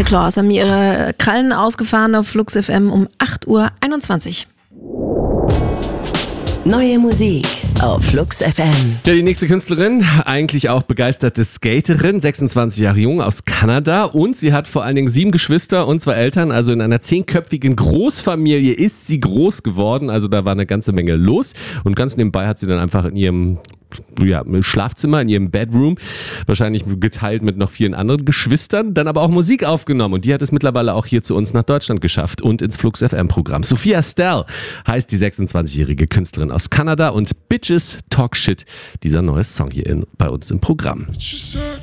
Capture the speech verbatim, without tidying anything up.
Claus haben ihre Krallen ausgefahren auf Flux F M um acht Uhr einundzwanzig. Neue Musik auf Flux F M. Ja, die nächste Künstlerin, eigentlich auch begeisterte Skaterin, sechsundzwanzig Jahre jung, aus Kanada, und sie hat vor allen Dingen sieben Geschwister und zwei Eltern, also in einer zehnköpfigen Großfamilie ist sie groß geworden, also da war eine ganze Menge los, und ganz nebenbei hat sie dann einfach in ihrem ja, im Schlafzimmer, in ihrem Bedroom, wahrscheinlich geteilt mit noch vielen anderen Geschwistern, dann aber auch Musik aufgenommen, und die hat es mittlerweile auch hier zu uns nach Deutschland geschafft und ins Flux F M Programm. Sophia Stell heißt die sechsundzwanzigjährige Künstlerin aus Kanada, und Bitches Talk Shit, dieser neue Song hier in, bei uns im Programm. She said